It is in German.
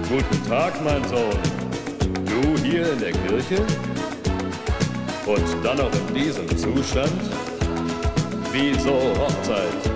Guten Tag, mein Sohn. Du hier in der Kirche? Und dann noch in diesem Zustand? Wieso Hochzeit?